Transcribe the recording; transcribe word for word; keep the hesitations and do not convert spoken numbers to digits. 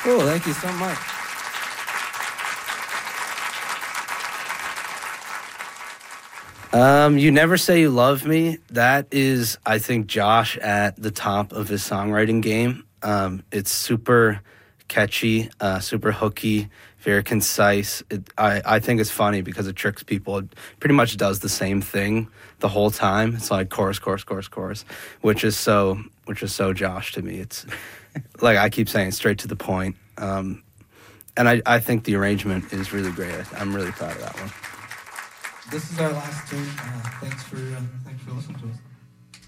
Cool. Thank you so much. Um, You Never Say You Love Me, that is, I think, Josh at the top of his songwriting game. Um, it's super catchy, uh, super hooky, very concise. It, I, I think it's funny because it tricks people. It pretty much does the same thing the whole time. It's like chorus, chorus, chorus, chorus, which is so, which is so Josh to me. It's like I keep saying, straight to the point. Um, and I, I think the arrangement is really great. I, I'm really proud of that one. This is our last tune. Uh, thanks for uh, thanks for listening to us.